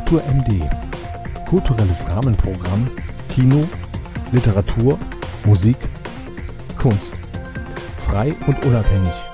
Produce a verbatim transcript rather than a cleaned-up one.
Kultur M D. Kulturelles Rahmenprogramm, Kino, Literatur, Musik, Kunst. Frei und unabhängig.